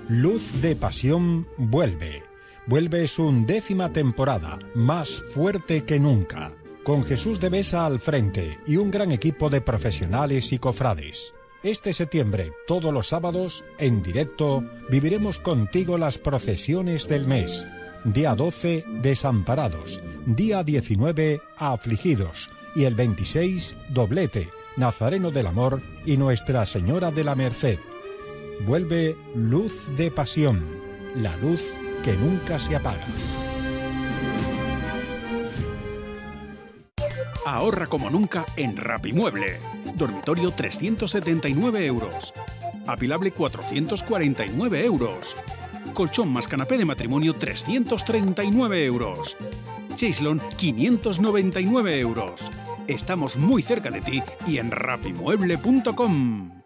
Luz de Pasión vuelve. Vuelve su 11ª temporada, más fuerte que nunca, con Jesús de Besa al frente y un gran equipo de profesionales y cofrades. Este septiembre, todos los sábados, en directo, viviremos contigo las procesiones del mes. Día 12, Desamparados. Día 19, Afligidos. Y el 26, Doblete, Nazareno del Amor y Nuestra Señora de la Merced. Vuelve Luz de Pasión, la luz que nunca se apaga. Ahorra como nunca en Rapimueble. Dormitorio 379 euros. Apilable 449 euros. Colchón más canapé de matrimonio 339 euros. Chaislon 599 euros. Estamos muy cerca de ti y en rapimueble.com.